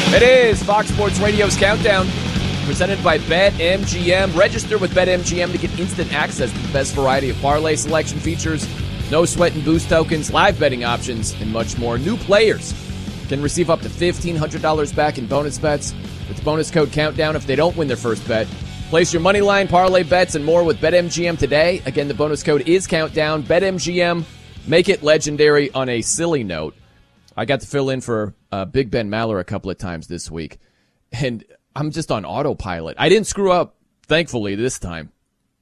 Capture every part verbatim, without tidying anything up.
It is Fox Sports Radio's Countdown, presented by BetMGM. Register with BetMGM to get instant access to the best variety of parlay selection features, no sweat and boost tokens, live betting options, and much more. New players can receive up to fifteen hundred dollars back in bonus bets with the bonus code Countdown if they don't win their first bet. Place your money line, parlay bets, and more with BetMGM today. Again, the bonus code is Countdown. BetMGM, make it legendary. On a silly note, I got to fill in for uh, Big Ben Maller a couple of times this week, and I'm just on autopilot. I didn't screw up, thankfully, this time.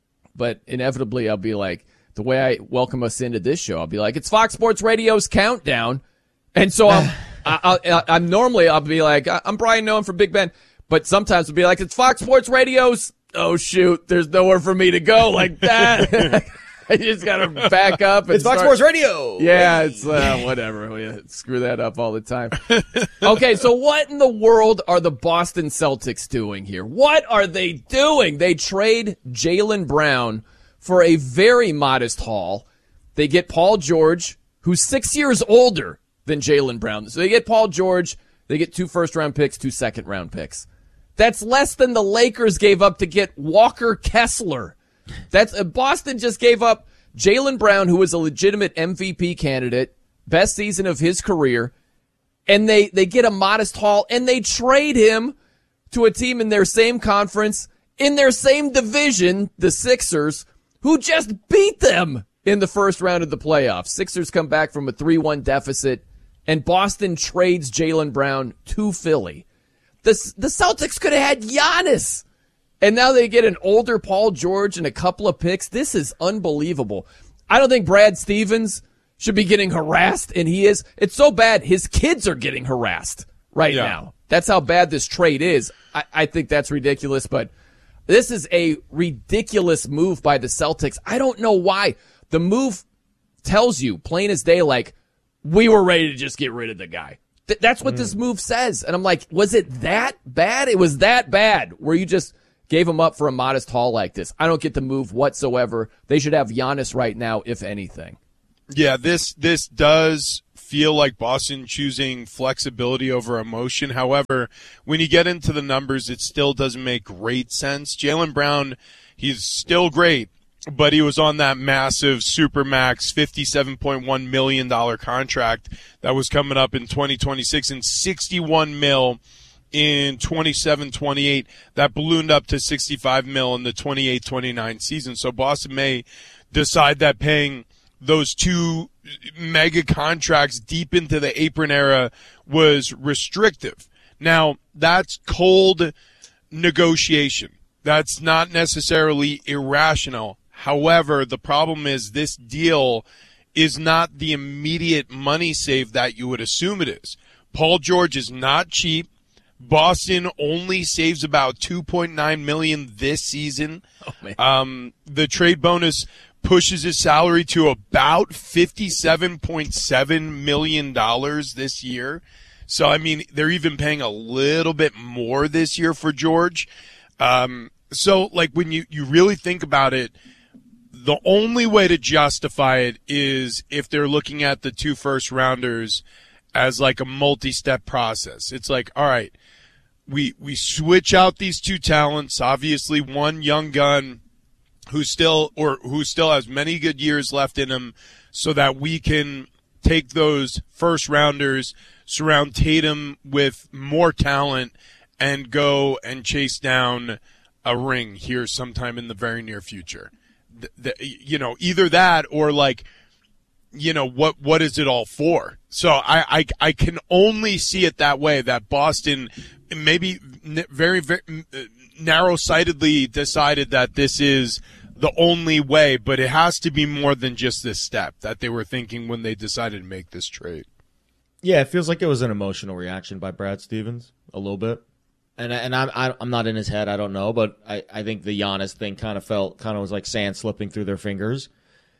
But inevitably, I'll be like, the way I welcome us into this show, I'll be like, it's Fox Sports Radio's Countdown. And so I'm, I, I, I'm normally, I'll be like, I'm Brian Noem for Big Ben. But sometimes I'll be like, it's Fox Sports Radio's, oh, shoot, there's nowhere for me to go like that. I just got to back up. And it's Fox start. Sports Radio. Yeah, it's uh, whatever. We screw that up all the time. Okay, so what in the world are the Boston Celtics doing here? What are they doing? They trade Jaylen Brown for a very modest haul. They get Paul George, who's six years older than Jaylen Brown. So they get Paul George. They get two first-round picks, two second-round picks. That's less than the Lakers gave up to get Walker Kessler. That's uh, Boston just gave up Jaylen Brown, who was a legitimate M V P candidate, best season of his career, and they, they get a modest haul, and they trade him to a team in their same conference, in their same division, the Sixers, who just beat them in the first round of the playoffs. Sixers come back from a three one deficit, and Boston trades Jaylen Brown to Philly. The, the Celtics could have had Giannis. And now they get an older Paul George and a couple of picks. This is unbelievable. I don't think Brad Stevens should be getting harassed, and he is. It's so bad, his kids are getting harassed right yeah. now. That's how bad this trade is. I, I think that's ridiculous, but this is a ridiculous move by the Celtics. I don't know why. The move tells you, plain as day, like, we were ready to just get rid of the guy. Th- that's what mm. this move says. And I'm like, was it that bad? It was that bad where you just gave him up for a modest haul like this. I don't get the move whatsoever. They should have Giannis right now, if anything. Yeah, this this does feel like Boston choosing flexibility over emotion. However, when you get into the numbers, it still doesn't make great sense. Jaylen Brown, he's still great, but he was on that massive Supermax fifty-seven point one million dollars contract that was coming up in twenty twenty-six and sixty-one mil in twenty-seven twenty-eight. That ballooned up to sixty-five mil in the twenty-eight twenty-nine season. So Boston may decide that paying those two mega contracts deep into the apron era was restrictive. Now, that's cold negotiation. That's not necessarily irrational. However, the problem is this deal is not the immediate money save that you would assume it is. Paul George is not cheap. Boston only saves about two point nine million dollars this season. Oh, man. Um, the trade bonus pushes his salary to about fifty-seven point seven million dollars this year. So, I mean, they're even paying a little bit more this year for George. Um, so, like, when you, you really think about it, the only way to justify it is if they're looking at the two first rounders as like a multi-step process. It's like, all right, we we switch out these two talents. Obviously, one young gun who still or who still has many good years left in him, so that we can take those first rounders, surround Tatum with more talent, and go and chase down a ring here sometime in the very near future. The, the, you know, either that or like, you know, what what is it all for? So I, I, I can only see it that way, that Boston maybe very, very narrow-sightedly decided that this is the only way, but it has to be more than just this step that they were thinking when they decided to make this trade. Yeah, it feels like it was an emotional reaction by Brad Stevens a little bit. And and I'm I'm not in his head, I don't know, but I, I think the Giannis thing kind of felt kind of was like sand slipping through their fingers,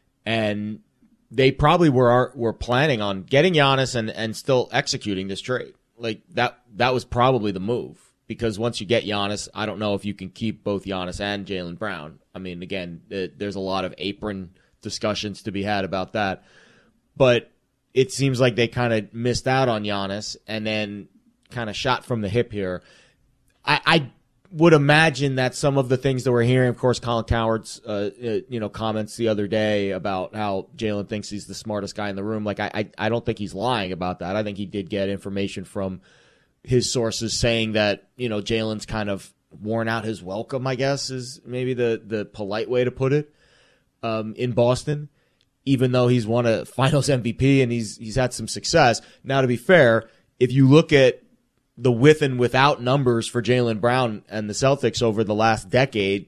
and they probably were were planning on getting Giannis and, and still executing this trade. Like that that was probably the move, because once you get Giannis, I don't know if you can keep both Giannis and Jaylen Brown. I mean, again, it, there's a lot of apron discussions to be had about that, but it seems like they kind of missed out on Giannis, and then kind of shot from the hip here. I, I would imagine that some of the things that we're hearing, of course, Colin Cowherd's, uh, uh, you know, comments the other day about how Jalen thinks he's the smartest guy in the room. Like, I, I, I don't think he's lying about that. I think he did get information from his sources saying that, you know, Jalen's kind of worn out his welcome, I guess, is maybe the, the polite way to put it, um, in Boston, even though he's won a finals M V P and he's, he's had some success. Now, to be fair, if you look at the with and without numbers for Jaylen Brown and the Celtics over the last decade,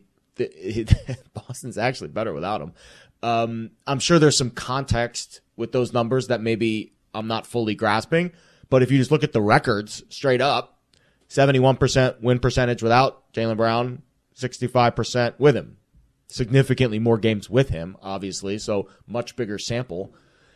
Boston's actually better without him. Um, I'm sure there's some context with those numbers that maybe I'm not fully grasping, but if you just look at the records straight up, seventy-one percent win percentage without Jaylen Brown, sixty-five percent with him. Significantly more games with him, obviously, so much bigger sample.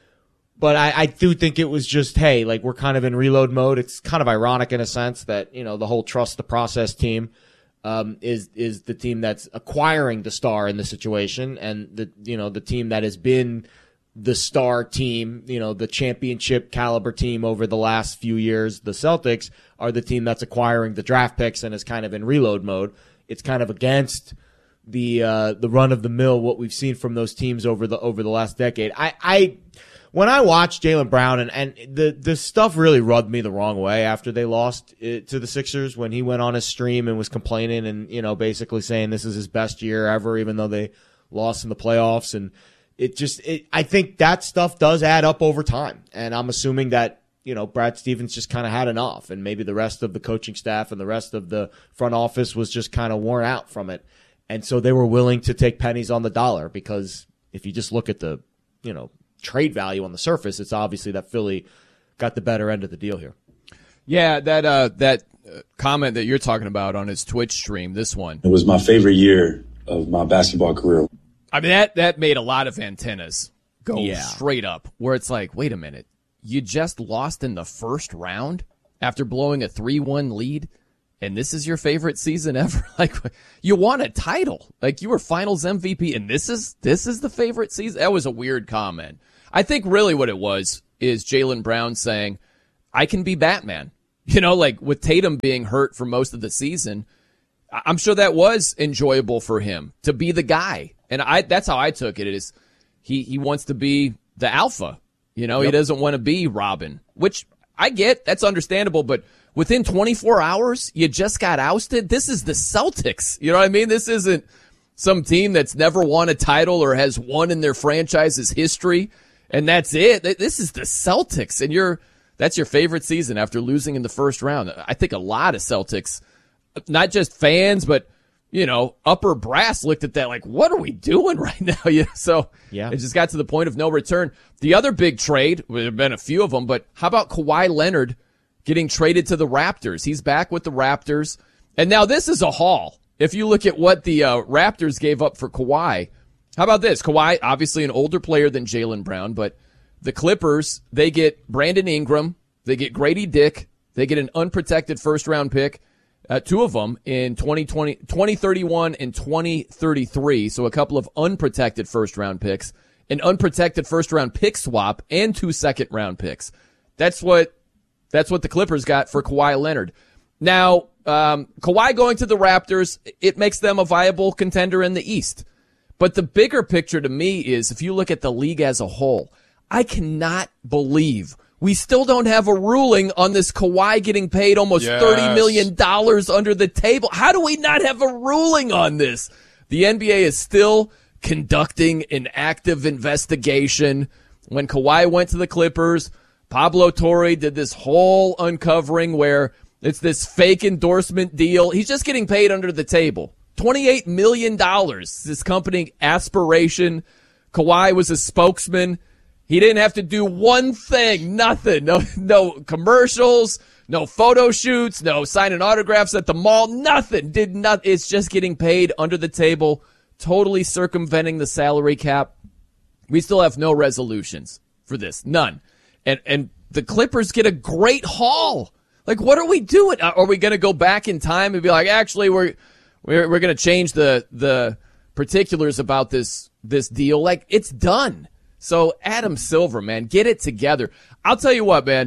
But I, I do think it was just, hey, like we're kind of in reload mode. It's kind of ironic in a sense that, you know, the whole trust the process team um, is is the team that's acquiring the star in the situation, and the you know the team that has been the star team, you know, the championship caliber team over the last few years. The Celtics are the team that's acquiring the draft picks and is kind of in reload mode. It's kind of against the uh, the run of the mill what we've seen from those teams over the over the last decade. I. I When I watched Jaylen Brown, and, and the, the stuff really rubbed me the wrong way after they lost it to the Sixers, when he went on his stream and was complaining and, you know, basically saying this is his best year ever, even though they lost in the playoffs. And it just, it, I think that stuff does add up over time. And I'm assuming that, you know, Brad Stevens just kind of had enough, and maybe the rest of the coaching staff and the rest of the front office was just kind of worn out from it. And so they were willing to take pennies on the dollar, because if you just look at the, you know, trade value on the surface, it's obviously that Philly got the better end of the deal here. Yeah, that uh, that uh, comment that you're talking about on his Twitch stream, this one. It was my favorite year of my basketball career. I mean, that, that made a lot of antennas go Yeah. straight up, where it's like, wait a minute, you just lost in the first round after blowing a three one lead, and this is your favorite season ever? Like, you won a title. Like, you were finals M V P, and this is this is the favorite season? That was a weird comment. I think really what it was is Jaylen Brown saying, I can be Batman. You know, like with Tatum being hurt for most of the season, I'm sure that was enjoyable for him to be the guy. And I that's how I took it, is he, he wants to be the alpha. You know, yep. He doesn't want to be Robin, which I get. That's understandable. But within twenty-four hours, you just got ousted. This is the Celtics. You know what I mean? This isn't some team that's never won a title or has won in their franchise's history, and that's it. This is the Celtics, and you're that's your favorite season after losing in the first round. I think a lot of Celtics, not just fans, but, you know, upper brass looked at that like, what are we doing right now? You know, so yeah. It just got to the point of no return. The other big trade, well, there have been a few of them, but how about Kawhi Leonard getting traded to the Raptors? He's back with the Raptors, and now this is a haul. If you look at what the uh, Raptors gave up for Kawhi, how about this? Kawhi, obviously an older player than Jaylen Brown, but the Clippers, they get Brandon Ingram, they get Grady Dick, they get an unprotected first-round pick, uh, two of them in twenty twenty, twenty thirty-one and twenty thirty-three, so a couple of unprotected first-round picks, an unprotected first-round pick swap, and two second-round picks. That's what that's what the Clippers got for Kawhi Leonard. Now, um, Kawhi going to the Raptors, it makes them a viable contender in the East. But the bigger picture to me is, if you look at the league as a whole, I cannot believe we still don't have a ruling on this Kawhi getting paid almost yes. thirty million dollars under the table. How do we not have a ruling on this? The N B A is still conducting an active investigation. When Kawhi went to the Clippers, Pablo Torre did this whole uncovering where it's this fake endorsement deal. He's just getting paid under the table. twenty-eight million dollars. This company, Aspiration. Kawhi was a spokesman. He didn't have to do one thing, nothing. No, no commercials, no photo shoots, no signing autographs at the mall, nothing. Did not. It's just getting paid under the table, totally circumventing the salary cap. We still have no resolutions for this, none. And and the Clippers get a great haul. Like, what are we doing? Are we going to go back in time and be like, actually, we're we're we're going to change the the particulars about this this deal? Like, it's done. So Adam Silver, man, get it together. I'll tell you what, man.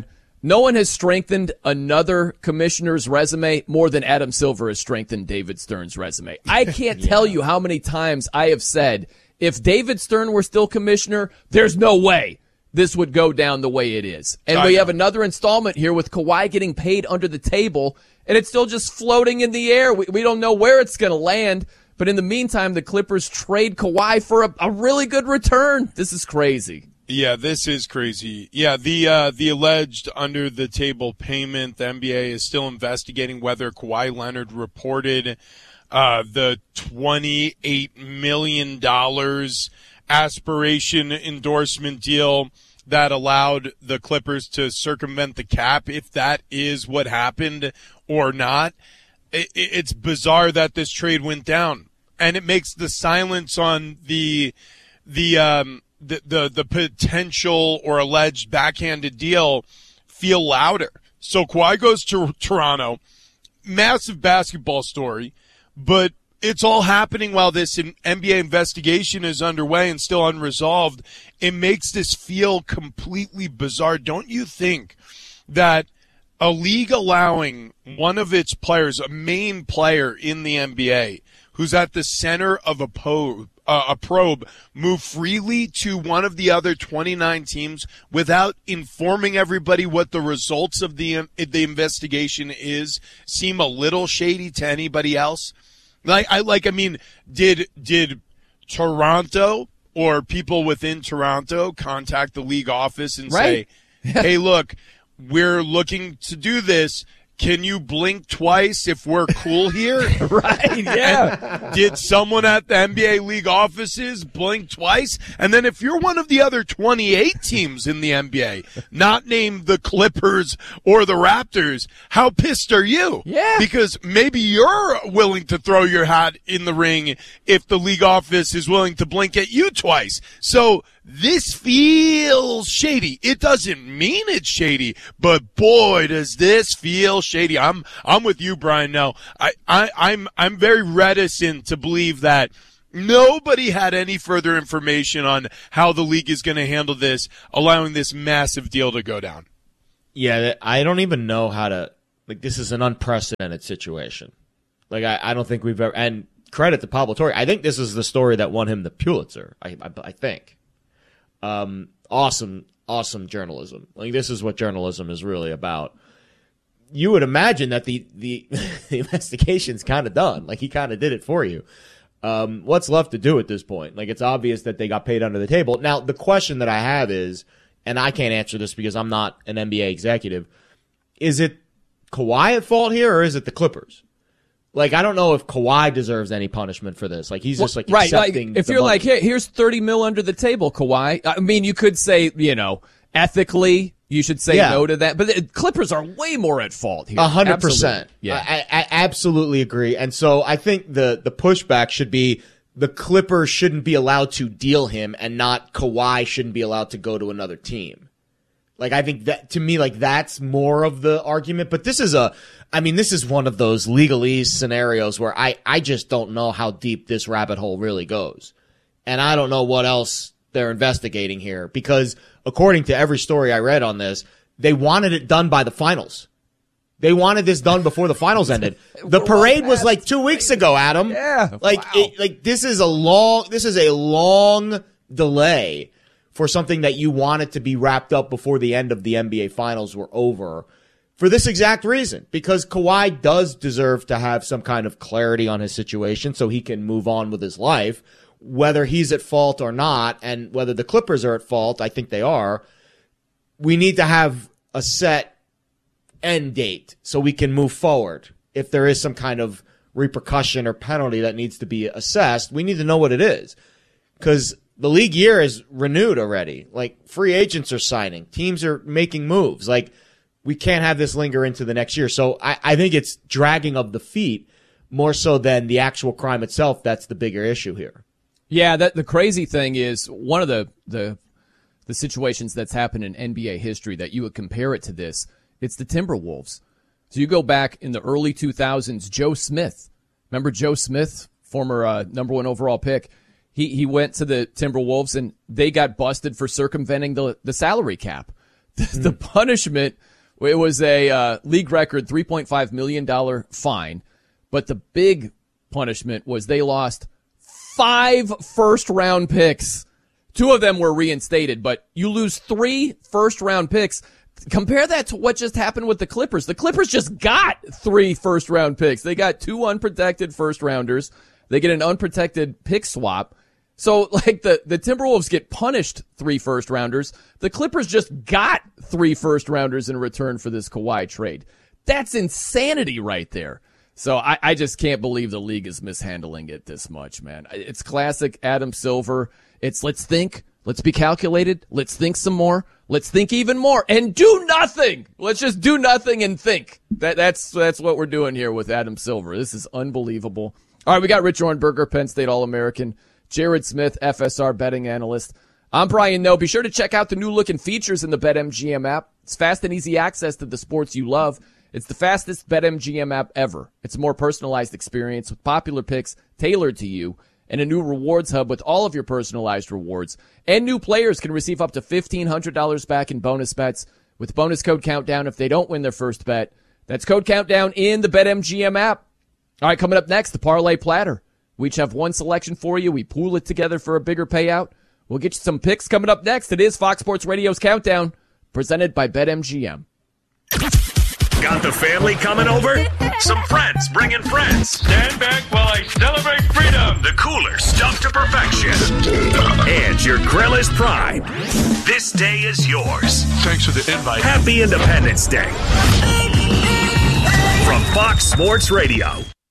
No one has strengthened another commissioner's resume more than Adam Silver has strengthened David Stern's resume. I can't yeah. tell you how many times I have said, if David Stern were still commissioner, there's no way this would go down the way it is. And I we know. have another installment here with Kawhi getting paid under the table, and it's still just floating in the air. We, we don't know where it's going to land. But in the meantime, the Clippers trade Kawhi for a, a really good return. This is crazy. Yeah, this is crazy. Yeah, the uh, the alleged under-the-table payment, the N B A is still investigating whether Kawhi Leonard reported uh, the twenty-eight million dollars aspiration endorsement deal that allowed the Clippers to circumvent the cap, if that is what happened or not. It, it's bizarre that this trade went down, and it makes the silence on the the um, the, the the potential or alleged backhanded deal feel louder. So Kawhi goes to Toronto, massive basketball story, but it's all happening while this N B A investigation is underway and still unresolved. It makes this feel completely bizarre. Don't you think that a league allowing one of its players, a main player in the N B A, who's at the center of a, po- uh, a probe, move freely to one of the other twenty-nine teams without informing everybody what the results of the the investigation is, seem a little shady to anybody else? Like I like I mean, did did Toronto or people within Toronto contact the league office and right. say, "Hey, look, we're looking to do this. Can you blink twice if we're cool here?" Right, yeah. And did someone at the N B A league offices blink twice? And then if you're one of the other twenty-eight teams in the N B A, not named the Clippers or the Raptors, how pissed are you? Yeah. Because maybe you're willing to throw your hat in the ring if the league office is willing to blink at you twice. So this feels shady. It doesn't mean it's shady, but boy, does this feel shady. I'm I'm with you, Brian. No, I, I I'm I'm very reticent to believe that nobody had any further information on how the league is going to handle this, allowing this massive deal to go down. Yeah, I don't even know how to. Like, this is an unprecedented situation. Like, I, I don't think we've ever. And credit to Pablo Torre. I think this is the story that won him the Pulitzer. I I, I think. Um, awesome, awesome journalism. Like, this is what journalism is really about. You would imagine that the, the, the investigation's kind of done. Like, he kind of did it for you. Um, what's left to do at this point? Like, it's obvious that they got paid under the table. Now, the question that I have is, and I can't answer this because I'm not an N B A executive, is it Kawhi at fault here or is it the Clippers? Like, I don't know if Kawhi deserves any punishment for this. Like, he's just, like, right, accepting like, if the you're money. like, hey, here's thirty mil under the table, Kawhi. I mean, you could say, you know, ethically, you should say yeah. no to that. But the Clippers are way more at fault here. A hundred percent. Yeah. I, I absolutely agree. And so I think the, the pushback should be the Clippers shouldn't be allowed to deal him and not Kawhi shouldn't be allowed to go to another team. Like, I think that, to me, like, that's more of the argument. But this is a, I mean, this is one of those legalese scenarios where I, I just don't know how deep this rabbit hole really goes. And I don't know what else they're investigating here because according to every story I read on this, they wanted it done by the finals. They wanted this done before the finals ended. The parade was like two weeks ago, Adam. Yeah. Like, wow. it, like this is a long, this is a long delay for something that you wanted to be wrapped up before the end of the N B A finals were over for this exact reason, because Kawhi does deserve to have some kind of clarity on his situation so he can move on with his life, whether he's at fault or not. And whether the Clippers are at fault, I think they are. We need to have a set end date so we can move forward. If there is some kind of repercussion or penalty that needs to be assessed, we need to know what it is, because the league year is renewed already. Like, free agents are signing. Teams are making moves. Like, we can't have this linger into the next year. So I, I think it's dragging of the feet more so than the actual crime itself. That's the bigger issue here. Yeah, that the crazy thing is one of the, the, the situations that's happened in N B A history that you would compare it to this, it's the Timberwolves. So you go back in the early two thousands, Joe Smith. Remember Joe Smith, former uh, number one overall pick? He he went to the Timberwolves, and they got busted for circumventing the, the salary cap. The, mm. the punishment It was a uh, league record three point five million dollars fine, but the big punishment was they lost five first-round picks. Two of them were reinstated, but you lose three first-round picks. Compare that to what just happened with the Clippers. The Clippers just got three first-round picks. They got two unprotected first-rounders. They get an unprotected pick swap. So, like, the, the Timberwolves get punished three first-rounders. The Clippers just got three first-rounders in return for this Kawhi trade. That's insanity right there. So I, I just can't believe the league is mishandling it this much, man. It's classic Adam Silver. It's let's think, let's be calculated, let's think some more, let's think even more, and do nothing. Let's just do nothing and think. That that's that's what we're doing here with Adam Silver. This is unbelievable. All right, we got Rich Ohrnberger, Penn State All-American, Jared Smith, F S R betting analyst. I'm Brian Noe. Be sure to check out the new looking features in the BetMGM app. It's fast and easy access to the sports you love. It's the fastest BetMGM app ever. It's a more personalized experience with popular picks tailored to you, and a new rewards hub with all of your personalized rewards. And new players can receive up to fifteen hundred dollars back in bonus bets with bonus code Countdown if they don't win their first bet. That's code Countdown in the BetMGM app. All right, coming up next, the Parlay Platter. We each have one selection for you. We pool it together for a bigger payout. We'll get you some picks coming up next. It is Fox Sports Radio's Countdown, presented by BetMGM. Got the family coming over? Some friends bringing friends. Stand back while I celebrate freedom. The cooler stuffed to perfection. And your grill is primed. This day is yours. Thanks for the invite. Happy Independence Day. From Fox Sports Radio.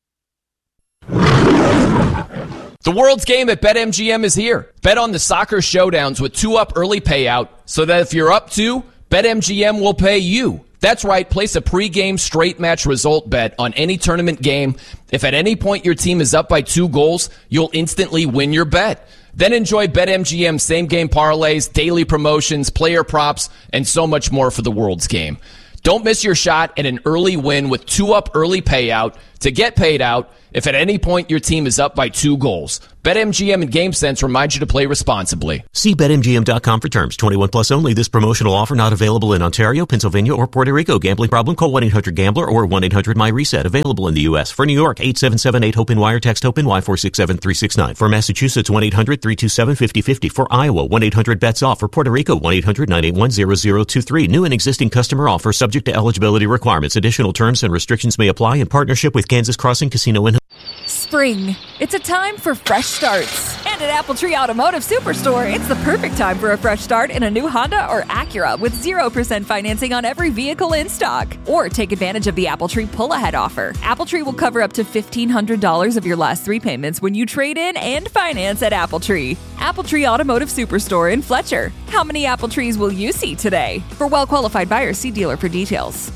The world's game at BetMGM is here. Bet on the soccer showdowns with two-up early payout so that if you're up two, BetMGM will pay you. That's right, place a pregame straight match result bet on any tournament game. If at any point your team is up by two goals, you'll instantly win your bet. Then enjoy BetMGM same-game parlays, daily promotions, player props, and so much more for the world's game. Don't miss your shot at an early win with two-up early payout to get paid out if at any point your team is up by two goals. BetMGM and GameSense remind you to play responsibly. See Bet M G M dot com for terms. twenty-one plus only. This promotional offer not available in Ontario, Pennsylvania, or Puerto Rico. Gambling problem? Call one eight hundred gambler or one eight hundred my reset. Available in the U S. For New York, eight seven seven eight hope N Y or text hope N Y four six seven three six nine. For Massachusetts, one eight hundred three two seven five zero five zero. For Iowa, one eight hundred bets off. For Puerto Rico, one eight hundred nine eight one zero zero two three. New and existing customer offer subject to eligibility requirements. Additional terms and restrictions may apply in partnership with Kansas Crossing Casino and Spring. It's a time for fresh starts. And at Appletree Automotive Superstore, it's the perfect time for a fresh start in a new Honda or Acura with zero percent financing on every vehicle in stock. Or take advantage of the Appletree pull-ahead offer. Appletree will cover up to fifteen hundred dollars of your last three payments when you trade in and finance at Appletree. Appletree Automotive Superstore in Fletcher. How many Appletrees will you see today? For well-qualified buyers, see dealer for details.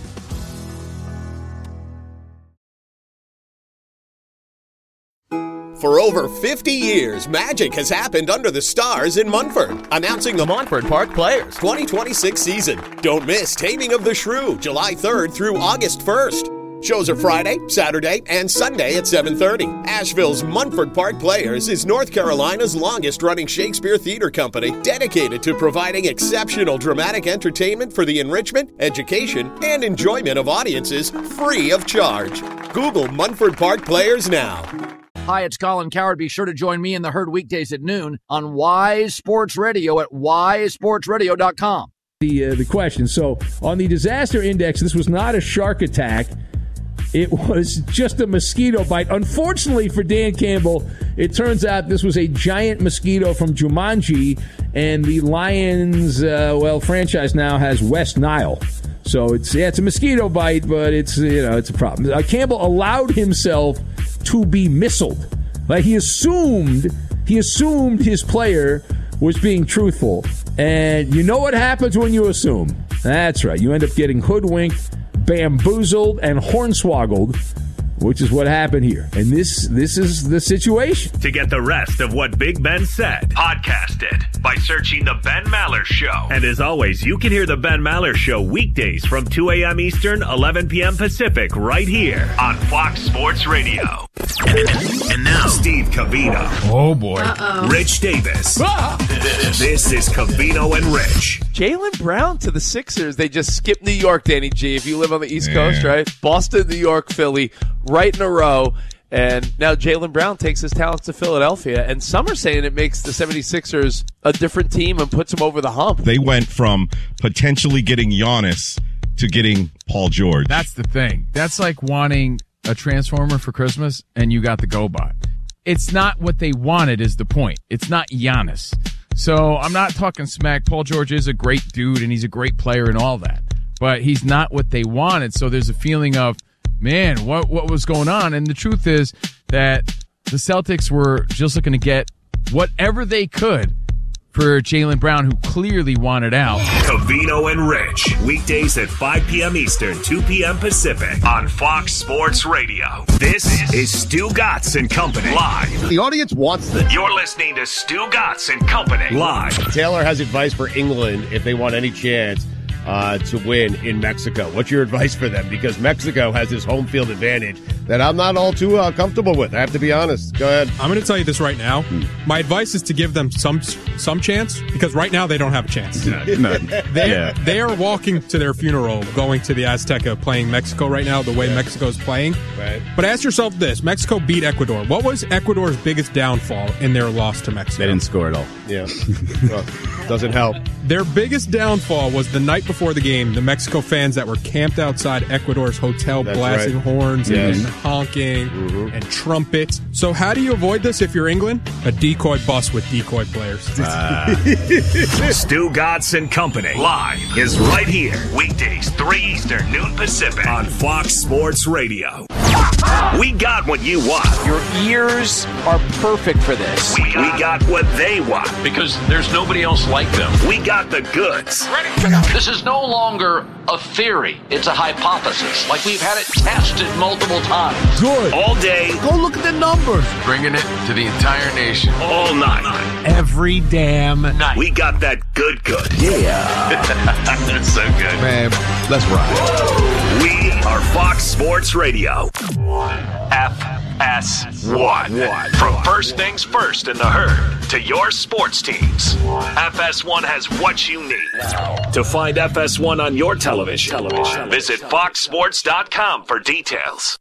For over fifty years, magic has happened under the stars in Munford. Announcing the Montford Park Players twenty twenty-six season. Don't miss Taming of the Shrew, July third through August first. Shows are Friday, Saturday, and Sunday at seven thirty. Asheville's Munford Park Players is North Carolina's longest-running Shakespeare theater company dedicated to providing exceptional dramatic entertainment for the enrichment, education, and enjoyment of audiences free of charge. Google Munford Park Players now. Hi, it's Colin Coward. Be sure to join me in the herd weekdays at noon on Wise Sports Radio at wise sports radio dot com. The, uh, the question, so on the disaster index, this was not a shark attack. It was just a mosquito bite. Unfortunately for Dan Campbell, it turns out this was a giant mosquito from Jumanji, and the Lions, uh, well, franchise now has West Nile. So it's yeah, it's a mosquito bite, but it's you know it's a problem. Uh, Campbell allowed himself to be missiled. Like he assumed, he assumed his player was being truthful. And you know what happens when you assume? That's right. You end up getting hoodwinked, bamboozled, and hornswoggled which is what happened here. And this this is the situation. To get the rest of what Big Ben said, podcast it by searching The Ben Maller Show. And as always, you can hear The Ben Maller Show weekdays from two a.m. Eastern, eleven p.m. Pacific, right here on Fox Sports Radio. And now, Steve Covino. Oh, boy. Uh-oh. Rich Davis. Ah! This is Covino and Rich. Jaylen Brown to the Sixers. They just skipped New York, Danny G, if you live on the East yeah. Coast, right? Boston, New York, Philly, right in a row. And now Jaylen Brown takes his talents to Philadelphia. And some are saying it makes the 76ers a different team and puts them over the hump. They went from potentially getting Giannis to getting Paul George. That's the thing. That's like wanting a Transformer for Christmas and you got the GoBot. It's not what they wanted is the point. It's not Giannis. So I'm not talking smack. Paul George is a great dude and he's a great player and all that. But he's not what they wanted. So there's a feeling of, man, what what was going on? And the truth is that the Celtics were just looking to get whatever they could for Jaylen Brown, who clearly wanted out. Covino and Rich, weekdays at five p.m. Eastern, two p.m. Pacific on Fox Sports Radio. This is Stu Gatz and Company live. The audience wants this. You're listening to Stu Gatz and Company live. Taylor has advice for England if they want any chance Uh, to win in Mexico. What's your advice for them? Because Mexico has this home field advantage that I'm not all too uh, comfortable with. I have to be honest. Go ahead. I'm going to tell you this right now. Hmm. My advice is to give them some some chance, because right now they don't have a chance. No, no. They, yeah. they are walking to their funeral going to the Azteca playing Mexico right now, the way yeah. Mexico's playing. Right. But ask yourself this. Mexico beat Ecuador. What was Ecuador's biggest downfall in their loss to Mexico? They didn't score at all. Yeah. Well, doesn't help. Their biggest downfall was the night before the game, the Mexico fans that were camped outside Ecuador's hotel That's blasting right. horns yes. and honking mm-hmm. and trumpets. So how do you avoid this if you're England? A decoy bus with decoy players. Uh. Stu Gatz and Company live is right here. Weekdays, three Eastern, noon Pacific on Fox Sports Radio. We got what you want. Your ears are perfect for this. We got, we got what they want. Because there's nobody else like them. We got the goods. This is no longer a theory. It's a hypothesis. Like we've had it tested multiple times. Good. All day. Go look at the numbers. Bringing it to the entire nation. All night. Every damn night. We got that good good. Yeah. That's so good. Man, let's ride. We are Fox Sports Radio. F S one. From first things first in the herd to your sports teams, F S one has what you need. To find F S one on your television, television. visit fox sports dot com for details.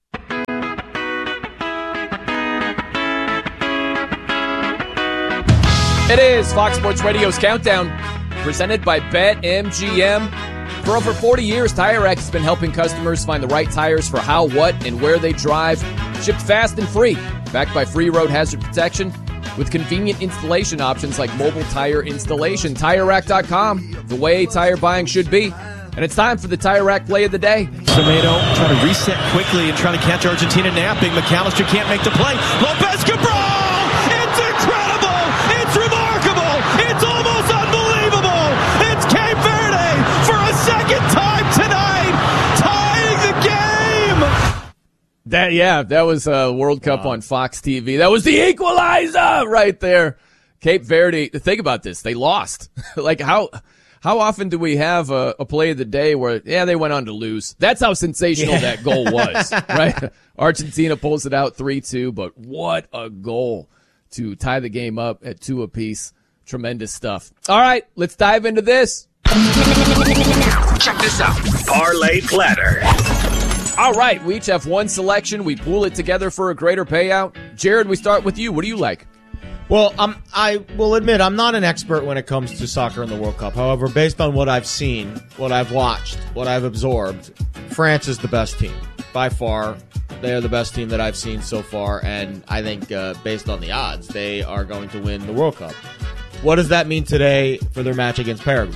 It is Fox Sports Radio's Countdown, presented by BetMGM. For over forty years, TireRack has been helping customers find the right tires for how, what, and where they drive. Shipped fast and free, backed by free road hazard protection, with convenient installation options like mobile tire installation. Tire Rack dot com, the way tire buying should be. And it's time for the Tire Rack play of the day. Semedo trying to reset quickly and trying to catch Argentina napping. McAllister can't make the play. Lopez Cabral! It's incredible! It's remarkable! It's almost unbelievable! It's Cape Verde for a second time tonight, tying the game! That yeah, that was uh, World Cup wow. on Fox T V. That was the equalizer right there. Cape Verde. Think about this. They lost. Like how... How often do we have a, a play of the day where, yeah, they went on to lose? That's how sensational yeah. that goal was, right? Argentina pulls it out three two, but what a goal to tie the game up at two apiece. Tremendous stuff. All right, let's dive into this. Check this out. Parlay Platter. All right, we each have one selection. We pool it together for a greater payout. Jared, we start with you. What do you like? Well, um, I will admit I'm not an expert when it comes to soccer in the World Cup. However, based on what I've seen, what I've watched, what I've absorbed, France is the best team. By far, they are the best team that I've seen so far, and I think uh, based on the odds, they are going to win the World Cup. What does that mean today for their match against Paraguay?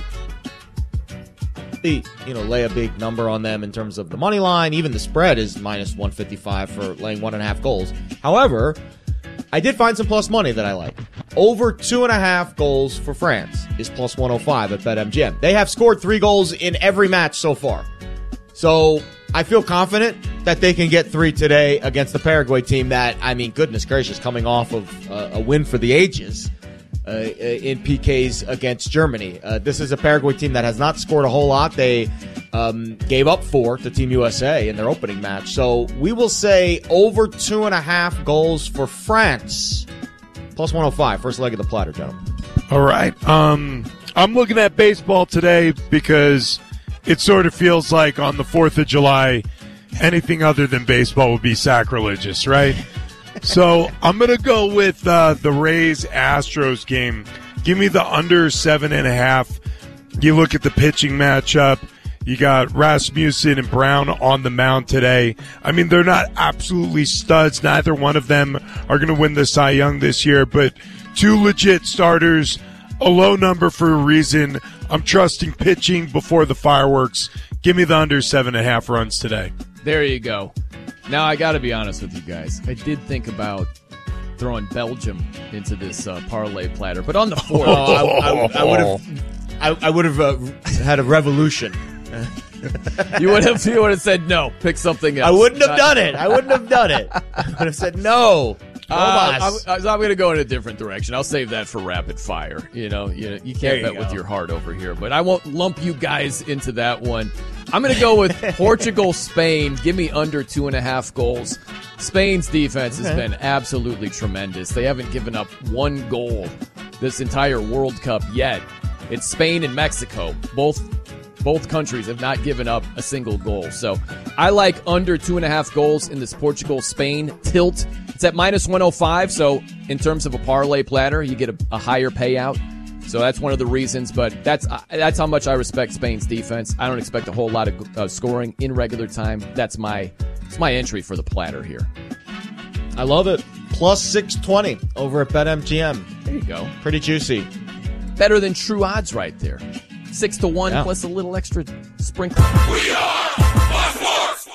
You know, lay a big number on them in terms of the money line. Even the spread is minus one fifty-five for laying one and a half goals. However, I did find some plus money that I like. Over two and a half goals for France is plus one oh five at BetMGM. They have scored three goals in every match so far. So I feel confident that they can get three today against the Paraguay team that, I mean, goodness gracious, coming off of uh, a win for the ages uh, in P Ks against Germany. Uh, this is a Paraguay team that has not scored a whole lot. They um, gave up four to Team U S A in their opening match. So we will say over two and a half goals for France. Plus one oh five, first leg of the platter, gentlemen. All right. Um, I'm looking at baseball today because it sort of feels like on the fourth of July, anything other than baseball would be sacrilegious, right? So I'm going to go with uh, the Rays-Astros game. Give me the under seven and a half. You look at the pitching matchup. You got Rasmussen and Brown on the mound today. I mean, they're not absolutely studs. Neither one of them are going to win the Cy Young this year, but two legit starters, a low number for a reason. I'm trusting pitching before the fireworks. Give me the under seven and a half runs today. There you go. Now, I got to be honest with you guys. I did think about throwing Belgium into this uh, parlay platter, but on the fourth, oh, I, I, I would have, I, I would have uh, had a revolution. you would have, you would have said no. Pick something else. I wouldn't have done it. I wouldn't have done it. I would have said no. Uh, I'm, I'm going to go in a different direction. I'll save that for rapid fire. You know, you, you can't you bet go. with your heart over here, but I won't lump you guys into that one. I'm going to go with Portugal, Spain. Give me under two and a half goals. Spain's defense has been absolutely tremendous. They haven't given up one goal this entire World Cup yet. It's Spain and Mexico. Both both countries have not given up a single goal. So I like under two and a half goals in this Portugal-Spain tilt. It's at minus one oh five, so in terms of a parlay platter, you get a, a higher payout. So that's one of the reasons, but that's uh, that's how much I respect Spain's defense. I don't expect a whole lot of uh, scoring in regular time. That's my that's my entry for the platter here. I love it. Plus six twenty over at BetMGM. There you go. Pretty juicy. Better than true odds right there. Six to one yeah. plus a little extra sprinkle. We are Fox Sports.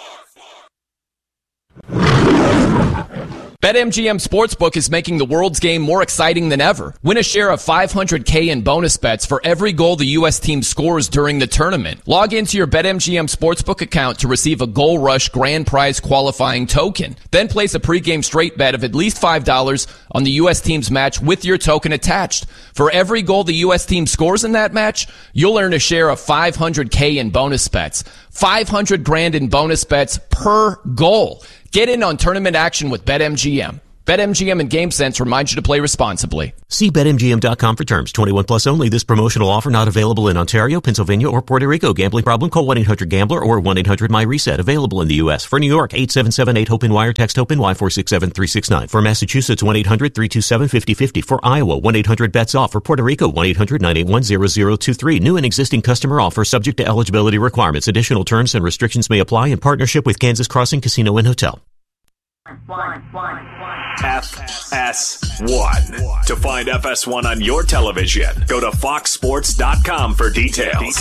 BetMGM Sportsbook is making the world's game more exciting than ever. Win a share of five hundred K in bonus bets for every goal the U S team scores during the tournament. Log into your BetMGM Sportsbook account to receive a Goal Rush grand prize qualifying token. Then place a pregame straight bet of at least five dollars on the U S team's match with your token attached. For every goal the U S team scores in that match, you'll earn a share of five hundred K in bonus bets. five hundred grand in bonus bets per goal. Get in on tournament action with BetMGM. BetMGM and GameSense remind you to play responsibly. See Bet M G M dot com for terms. twenty-one plus only. This promotional offer not available in Ontario, Pennsylvania, or Puerto Rico. Gambling problem? Call one eight hundred gambler or one eight hundred my reset. Available in the U S. For New York, eight seven seven eight hope wire. Text HOPE-NY four six seven three six nine. For Massachusetts, one eight hundred three two seven five zero five zero. For Iowa, one eight hundred bets off. For Puerto Rico, one eight hundred nine eight one zero zero two three. New and existing customer offer subject to eligibility requirements. Additional terms and restrictions may apply in partnership with Kansas Crossing Casino and Hotel. F S one. To find F S one on your television, go to fox sports dot com for details.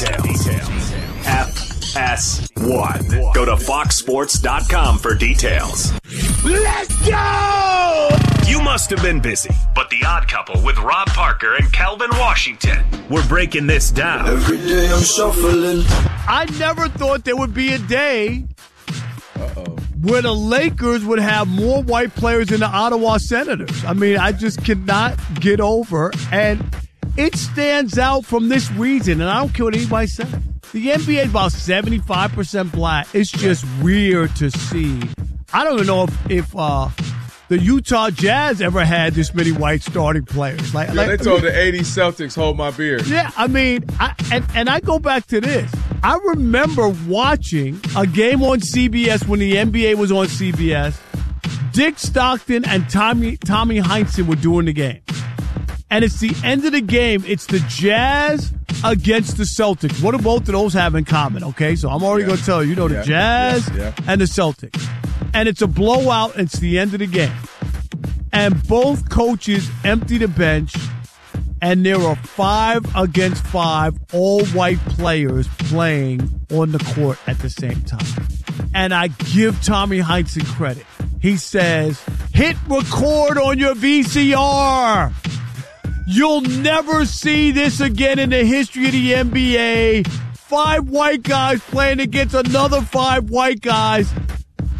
F S one. Go to fox sports dot com for details. Let's go! You must have been busy, but The Odd Couple with Rob Parker and Calvin Washington, we're breaking this down. Every day I'm shuffling. I never thought there would be a day Uh-oh. where the Lakers would have more white players than the Ottawa Senators. I mean, I just cannot get over. And it stands out from this reason, and I don't care what anybody says. The N B A is about seventy-five percent black. It's just weird to see. I don't even know if, if uh, the Utah Jazz ever had this many white starting players. Like, yeah, like they told the eighties Celtics, hold my beer. Yeah, I mean, I, and, and I go back to this. I remember watching a game on C B S when the N B A was on C B S. Dick Stockton and Tommy Tommy Heinsohn were doing the game. And it's the end of the game. It's the Jazz against the Celtics. What do both of those have in common? Okay, so I'm already yeah. going to tell you. You know, the yeah. Jazz yeah. Yeah. and the Celtics. And it's a blowout. And it's the end of the game. And both coaches empty the bench. And there are five against five all-white players playing on the court at the same time. And I give Tommy Heinsohn credit. He says, hit record on your V C R. You'll never see this again in the history of the N B A. Five white guys playing against another five white guys.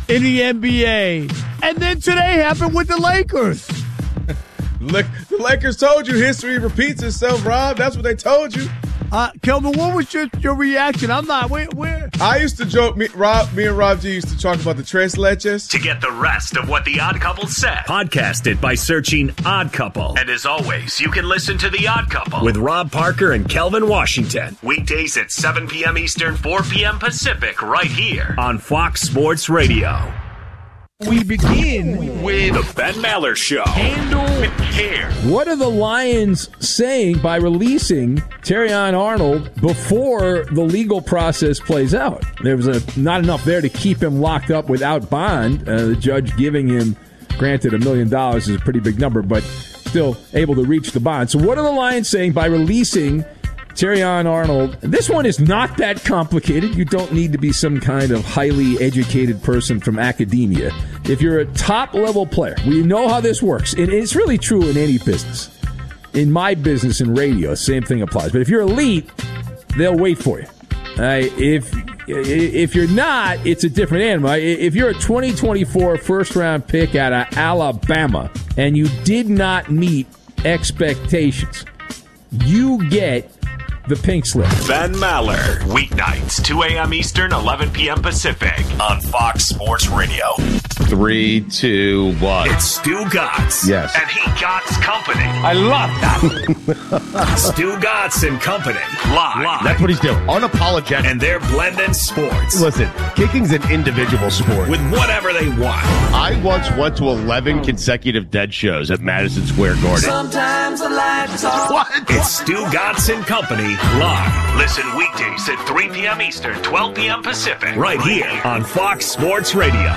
in the N B A. And then today happened with the Lakers. Look, the Lakers told you history repeats itself, Rob. That's what they told you. Uh, Kelvin, what was your, your reaction? I'm not. Where, where? I used to joke. Me, Rob, me and Rob G used to talk about the tres leches. To get the rest of what the Odd Couple said, podcast it by searching Odd Couple. And as always, you can listen to the Odd Couple with Rob Parker and Kelvin Washington weekdays at seven p.m. Eastern, four p.m. Pacific, right here on Fox Sports Radio. We begin with the Ben Maller Show. Handle with care. What are the Lions saying by releasing Terrion Arnold before the legal process plays out? There was a, not enough there to keep him locked up without bond. Uh, the judge giving him, granted, a million dollars is a pretty big number, but still able to reach the bond. So what are the Lions saying by releasing Terrion Arnold? This one is not that complicated. You don't need to be some kind of highly educated person from academia. If you're a top-level player, we know how this works. And it's really true in any business. In my business in radio, same thing applies. But if you're elite, they'll wait for you. Uh, if if you're not, it's a different animal. If you're a twenty twenty-four first-round pick out of Alabama and you did not meet expectations, you get the pink slip. Ben Maller, weeknights, two a.m. Eastern, eleven p.m. Pacific, on Fox Sports Radio. Three, two, one. It's Stu Gatz. Yes. And he Gatz Company. I love that. Stu Gatz and Company. Live. Live. That's what he's doing. Unapologetic. And they're blending sports. Listen, kicking's an individual sport. With whatever they want. I once went to eleven consecutive dead shows at Madison Square Garden. Sometimes I like to talk. What? It's Stu Gatz and Company. Live. Listen weekdays at three p.m. Eastern, twelve p.m. Pacific. Right here on Fox Sports Radio.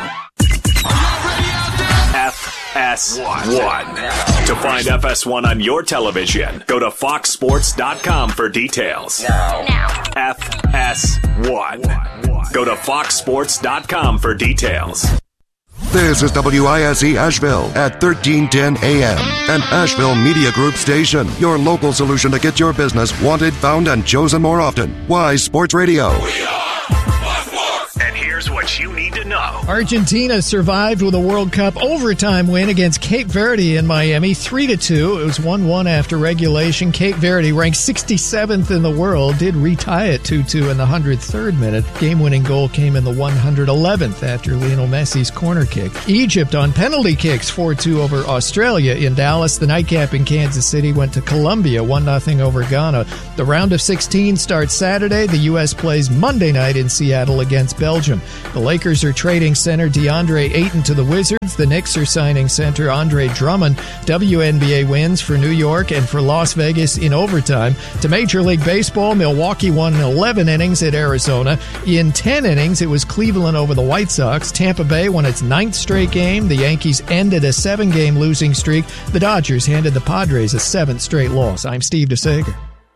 F S one. To find F S one on your television, go to fox sports dot com for details. Now. Now. F S one. Go to fox sports dot com for details. This is W I S E Asheville at thirteen ten A M, an Asheville Media Group station. Your local solution to get your business wanted, found, and chosen more often. Wise Sports Radio. And here's what you need to know. Argentina survived with a World Cup overtime win against Cape Verde in Miami, three to two. It was one one after regulation. Cape Verde, ranked sixty-seventh in the world, did retie it two two in the one hundred third minute. Game-winning goal came in the one hundred eleventh after Lionel Messi's corner kick. Egypt on penalty kicks, four two over Australia in Dallas. The nightcap in Kansas City went to Colombia, one nothing over Ghana. The round of sixteen starts Saturday. The U S plays Monday night in Seattle against Belgium. The Lakers are trading center DeAndre Ayton to the Wizards. The Knicks are signing center Andre Drummond. W N B A wins for New York and for Las Vegas in overtime. To Major League Baseball, Milwaukee won in eleven innings at Arizona. In ten innings, it was Cleveland over the White Sox. Tampa Bay won its ninth straight game. The Yankees ended a seven-game losing streak. The Dodgers handed the Padres a seventh straight loss. I'm Steve DeSager.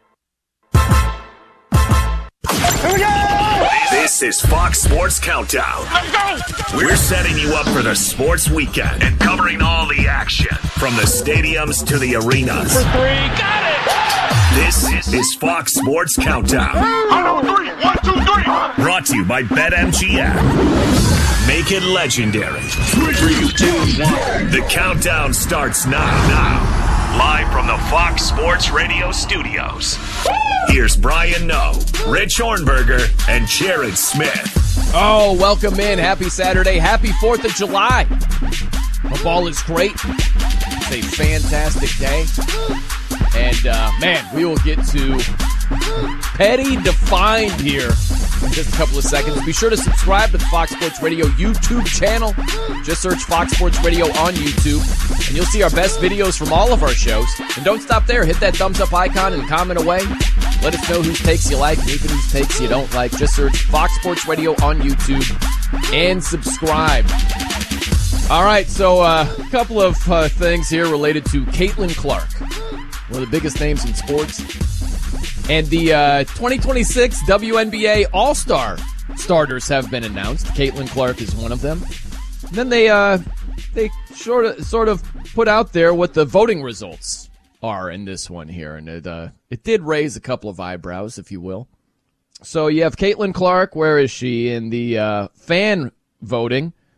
This is Fox Sports Countdown. Let's go! We're setting you up for the sports weekend and covering all the action from the stadiums to the arenas. For three, got it! This is Fox Sports Countdown. On three, one, two, three. Brought to you by BetMGM. Make it legendary. Three, two, one. The countdown starts now. Now. Live from the Fox Sports Radio studios. Here's Brian Noe, Rich Hornberger, and Jared Smith. Oh, welcome in. Happy Saturday. Happy fourth of July. Hope all is great. It's a fantastic day. And, uh, man, we will get to Petty Defined here in just a couple of seconds. Be sure to subscribe to the Fox Sports Radio YouTube channel. Just search Fox Sports Radio on YouTube, and you'll see our best videos from all of our shows. And don't stop there. Hit that thumbs up icon and comment away. Let us know whose takes you like and even whose takes you don't like. Just search Fox Sports Radio on YouTube and subscribe. All right, so uh, a couple of uh, things here related to Caitlin Clark, one of the biggest names in sports. And the uh, twenty twenty-six W N B A All-Star starters have been announced. Caitlin Clark is one of them. And then they uh, they sort of sort of put out there what the voting results are in this one here, and it uh, it did raise a couple of eyebrows, if you will. So you have Caitlin Clark. Where is she in the uh, fan voting?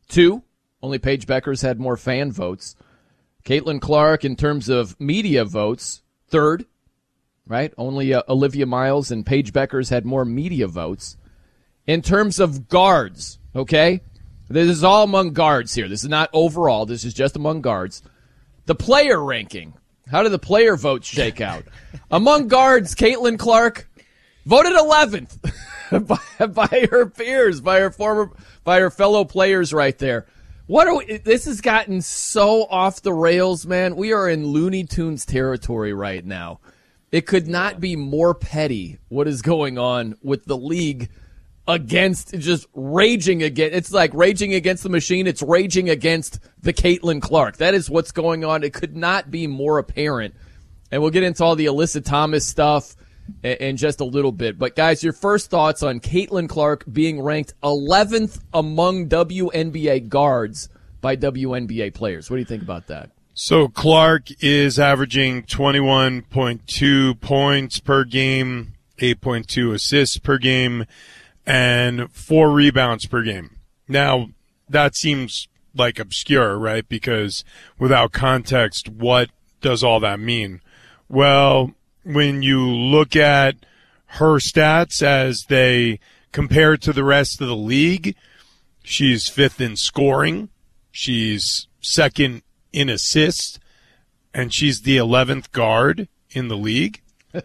Two, only Paige Beckers had more fan votes. Caitlin Clark, in terms of media votes, third, right? Only uh, Olivia Miles and Paige Beckers had more media votes. In terms of guards, okay? This is all among guards here. This is not overall. This is just among guards. The player ranking. How did the player votes shake out? Among guards, Caitlin Clark voted eleventh by, by her peers, by her former, by her fellow players right there. What are we, this has gotten so off the rails, man. We are in Looney Tunes territory right now. It could not be more petty what is going on with the league against, just raging against. It's like raging against the machine. It's raging against the Caitlin Clark. That is what's going on. It could not be more apparent. And we'll get into all the Alyssa Thomas stuff in just a little bit. But, guys, your first thoughts on Caitlin Clark being ranked eleventh among W N B A guards by W N B A players. What do you think about that? So Clark is averaging twenty-one point two points per game, eight point two assists per game, and four rebounds per game. Now, that seems like obscure, right? Because without context, what does all that mean? Well, when you look at her stats as they compare to the rest of the league, she's fifth in scoring, she's second in assists, and she's the eleventh guard in the league.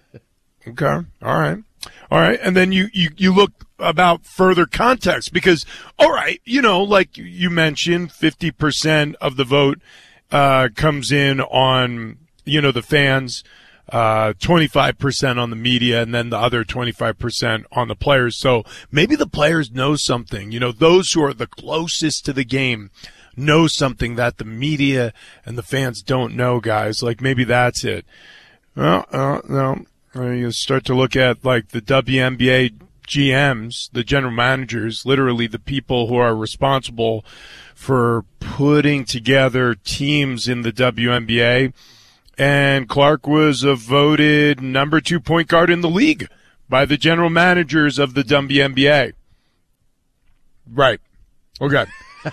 Okay, all right. All right, and then you, you, you look about further context because, all right, you know, like you mentioned, fifty percent of the vote uh, comes in on, you know, the fans, uh, twenty-five percent on the media, and then the other twenty-five percent on the players. So maybe the players know something. You know, those who are the closest to the game know something that the media and the fans don't know, guys. Like maybe that's it. Well, uh, no. You start to look at like the W N B A G Ms, the general managers, literally the people who are responsible for putting together teams in the W N B A. And Clark was a voted number two point guard in the league by the general managers of the W N B A. Right. Okay.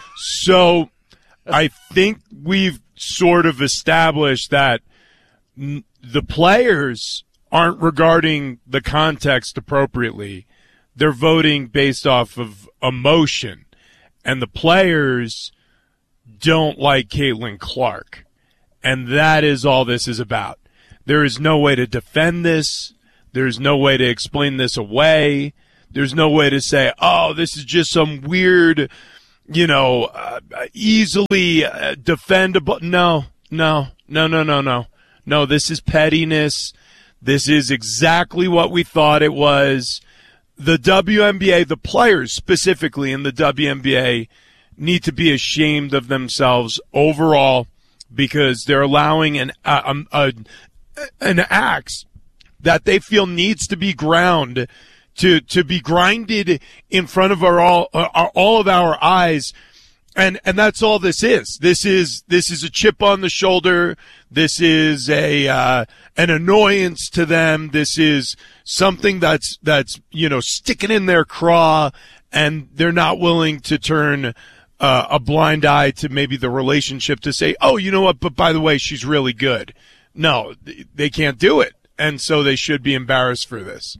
So I think we've sort of established that n- the players aren't regarding the context appropriately. They're voting based off of emotion. And the players don't like Caitlin Clark. And that is all this is about. There is no way to defend this. There's no way to explain this away. There's no way to say, oh, this is just some weird, you know, uh, easily uh, defendable. No, no, no, no, no, no. No, this is pettiness. This is exactly what we thought it was. The W N B A, the players specifically in the W N B A, need to be ashamed of themselves overall because they're allowing an uh, a, an axe that they feel needs to be ground to to be grinded in front of our all our, all of our eyes. And and that's all this is. This is this is a chip on the shoulder. This is a uh, an annoyance to them. This is something that's that's you know sticking in their craw, and they're not willing to turn uh, a blind eye to maybe the relationship to say, oh, you know what? But by the way, she's really good. No, they can't do it, and so they should be embarrassed for this.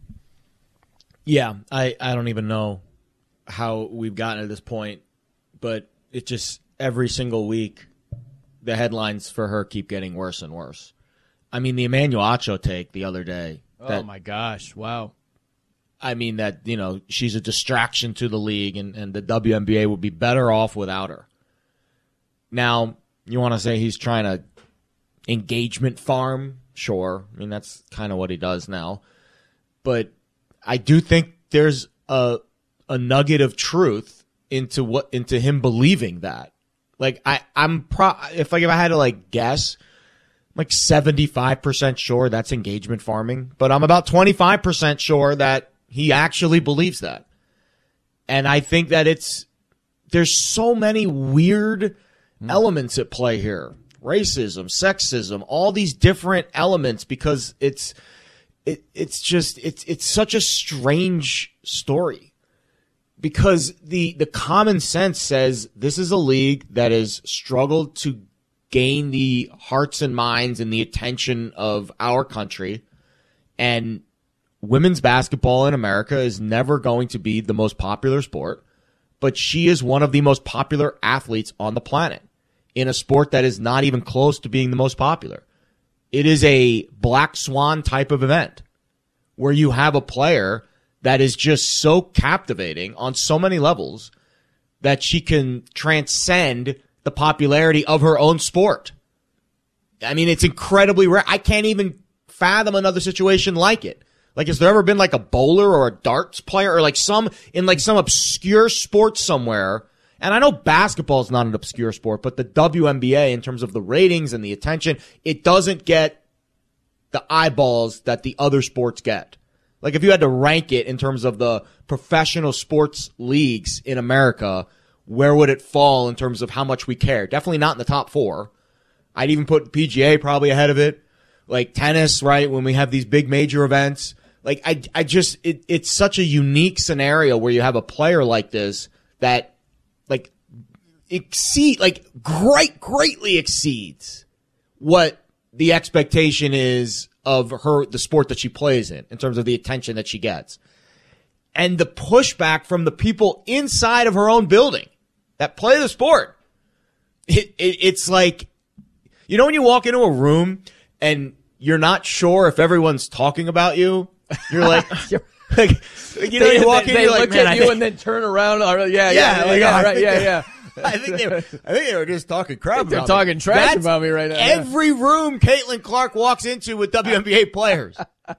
Yeah, I I don't even know how we've gotten to this point, but it just every single week, the headlines for her keep getting worse and worse. I mean, the Emmanuel Acho take the other day. That, oh, my gosh. Wow. I mean, that, you know, she's a distraction to the league and, and the W N B A would be better off without her. Now, you want to say he's trying to engagement farm? Sure. I mean, that's kind of what he does now. But I do think there's a a nugget of truth into what into him believing that. Like I I'm pro if like if I had to like guess, I'm like seventy-five percent sure that's engagement farming, but I'm about twenty-five percent sure that he actually believes that. And I think that it's there's so many weird mm. elements at play here. Racism, sexism, all these different elements because it's it it's just it's it's such a strange story. because the the common sense says this is a league that has struggled to gain the hearts and minds and the attention of our country, and women's basketball in America is never going to be the most popular sport, but she is one of the most popular athletes on the planet in a sport that is not even close to being the most popular. It is a black swan type of event where you have a player that is just so captivating on so many levels that she can transcend the popularity of her own sport. I mean, it's incredibly rare. I can't even fathom another situation like it. Like, has there ever been like a bowler or a darts player or like some in like some obscure sport somewhere? And I know basketball is not an obscure sport, but the W N B A, in terms of the ratings and the attention, it doesn't get the eyeballs that the other sports get. Like, if you had to rank it in terms of the professional sports leagues in America, where would it fall in terms of how much we care? Definitely not in the top four. I'd even put P G A probably ahead of it. Like tennis, right? When we have these big major events. Like, I, I just, it, it's such a unique scenario where you have a player like this that, like, exceed, like, great, greatly exceeds what the expectation is of her, the sport that she plays in, in terms of the attention that she gets. And the pushback from the people inside of her own building that play the sport. It, it, it's like, you know, when you walk into a room and you're not sure if everyone's talking about you, you're like, like you know, they, you walk they, in, they you're look like, man, at I you think, and then turn around. Or, yeah, yeah, yeah, yeah, like, yeah, oh, right, yeah, yeah. I think they were, I think they were just talking crap They're about talking me. trash That's about me right now. Every room Caitlin Clark walks into with W N B A players,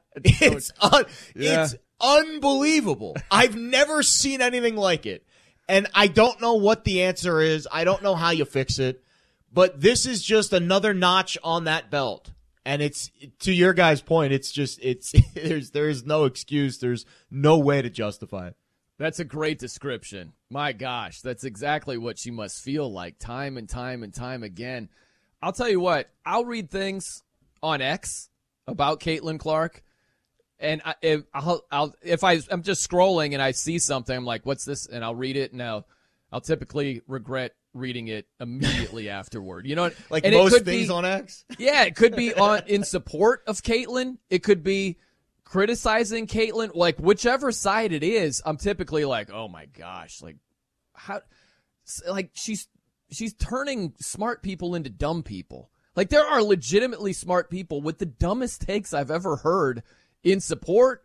it's un, Yeah. it's unbelievable. I've never seen anything like it, and I don't know what the answer is. I don't know how you fix it, but this is just another notch on that belt. And it's, to your guys' point, it's just, it's, there's, there's no excuse. There's no way to justify it. That's a great description. My gosh, that's exactly what she must feel like time and time and time again. I'll tell you what, I'll read things on X about Caitlin Clark, and I, if I'll, I'll if I I'm just scrolling and I see something, I'm like, what's this? And I'll read it, and I'll, I'll typically regret reading it immediately afterward. You know, like and most it could things be, on X. Yeah, it could be on in support of Caitlin. It could be criticizing Caitlin. Like, whichever side it is, I'm typically like, oh my gosh, like how, like she's she's turning smart people into dumb people. Like, there are legitimately smart people with the dumbest takes I've ever heard in support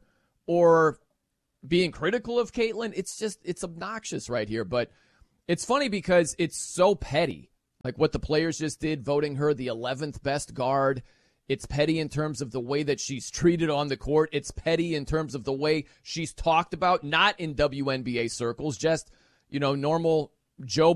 or being critical of Caitlin. It's just, it's obnoxious right here. But it's funny because it's so petty. Like what the players just did, voting her the eleventh best guard. It's petty in terms of the way that she's treated on the court. It's petty in terms of the way she's talked about, not in W N B A circles, just, you know, normal Joe